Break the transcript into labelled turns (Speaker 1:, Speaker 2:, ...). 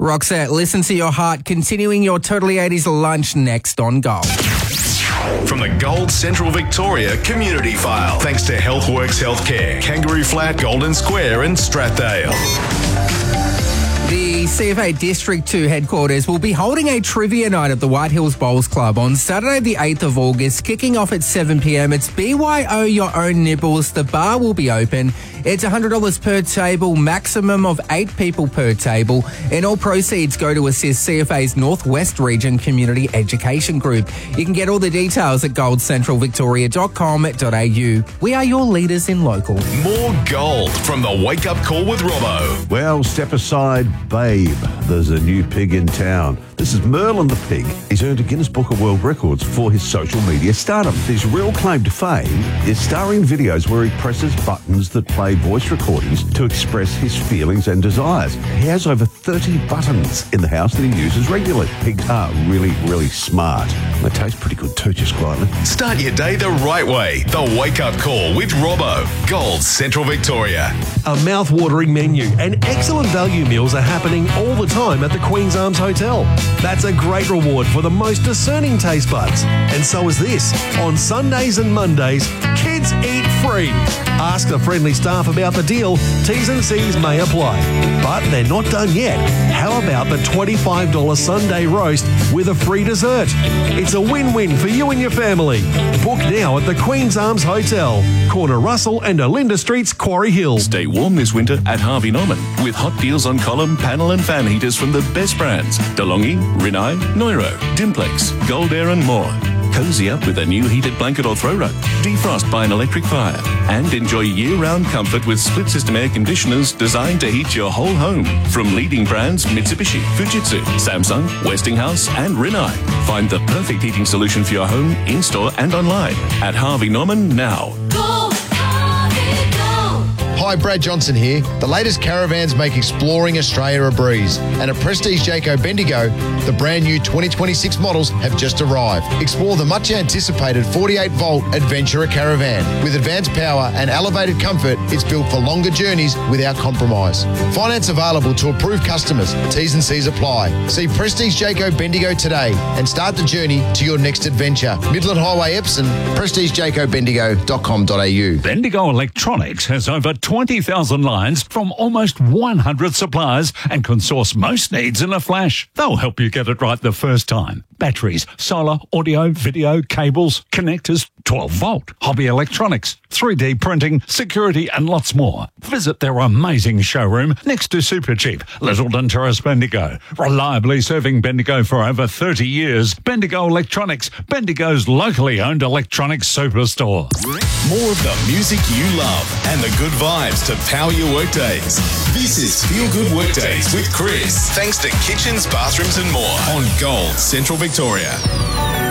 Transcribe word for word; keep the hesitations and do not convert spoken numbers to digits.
Speaker 1: Roxette, listen to your heart, continuing your Totally eighties lunch next on Gold.
Speaker 2: From the Gold Central Victoria Community File, thanks to HealthWorks Healthcare, Kangaroo Flat, Golden Square and Strathdale.
Speaker 1: The C F A District two headquarters will be holding a trivia night at the White Hills Bowls Club on Saturday the eighth of August, kicking off at seven p.m. It's B Y O Your Own Nibbles. The bar will be open. It's one hundred dollars per table, maximum of eight people per table, and all proceeds go to assist C F A's Northwest Region Community Education Group. You can get all the details at gold central victoria dot com dot a u. We are your leaders in local.
Speaker 2: More gold from the Wake Up Call with Robbo.
Speaker 3: Well, step aside, babe. There's a new pig in town. This is Merlin the pig. He's earned a Guinness Book of World Records for his social media stardom. His real claim to fame is starring videos where he presses buttons that play voice recordings to express his feelings and desires. He has over thirty buttons in the house that he uses regularly. Pigs are really, really smart. They taste pretty good too, just quietly.
Speaker 2: Start your day the right way. The Wake Up Call with Robbo. Gold Central Victoria.
Speaker 4: A mouth-watering menu and excellent value meals are happening all the time at the Queen's Arms Hotel. That's a great reward for the most discerning taste buds. And so is this. On Sundays and Mondays, kids eat free. Ask the friendly staff about the deal. T's and C's may apply. But they're not done yet. How about the twenty-five dollars Sunday roast with a free dessert? It's a win-win for you and your family. Book now at the Queen's Arms Hotel, corner Russell and Olinda Streets, Quarry Hill.
Speaker 5: Stay warm this winter at Harvey Norman with hot deals on column, panel and fan heaters from the best brands. DeLonghi, Rinnai, Neuro, Dimplex, Gold Air and more. Cozy up with a new heated blanket or throw rug. Defrost by an electric fire. And enjoy year-round comfort with split-system air conditioners designed to heat your whole home. From leading brands Mitsubishi, Fujitsu, Samsung, Westinghouse and Rinnai. Find the perfect heating solution for your home, in-store and online at Harvey Norman now.
Speaker 6: Hi, Brad Johnson here. The latest caravans make exploring Australia a breeze. And at Prestige Jayco Bendigo, the brand new twenty twenty-six models have just arrived. Explore the much anticipated forty-eight volt Adventurer Caravan. With advanced power and elevated comfort, it's built for longer journeys without compromise. Finance available to approved customers. T's and C's apply. See Prestige Jayco Bendigo today and start the journey to your next adventure. Midland Highway, Epsom, prestige jayco bendigo dot com dot a u.
Speaker 7: Bendigo Electronics has over twenty thousand lines from almost one hundred suppliers and can source most needs in a flash. They'll help you get it right the first time. Batteries, solar, audio, video, cables, connectors, twelve volt, hobby electronics, three D printing, security and lots more. Visit their amazing showroom next to Supercheap, Littleton Terrace, Bendigo. Reliably serving Bendigo for over thirty years. Bendigo Electronics, Bendigo's locally owned electronics superstore.
Speaker 2: More of the music you love and the good vibes to power your workdays. This is Feel Good Workdays with Chris. Thanks to Kitchens, Bathrooms and More on Gold Central Victoria.